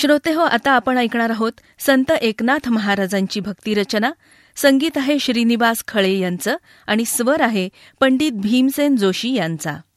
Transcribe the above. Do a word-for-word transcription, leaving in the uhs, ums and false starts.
श्रोतेहो, आता आपण ऐकणार आहोत संत एकनाथ महाराजांची भक्तिरचना. संगीत आहे श्रीनिवास खळे यांचं आणि स्वर आहे पंडित भीमसेन जोशी यांचा.